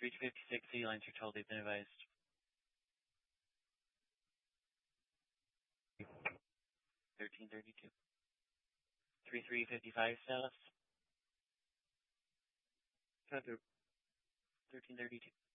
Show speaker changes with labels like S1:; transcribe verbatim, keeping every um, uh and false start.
S1: three two fifty-six, sea lines are told they've been advised. thirteen thirty-two. three three fifty-five status.
S2: Center.
S1: thirteen thirty-two.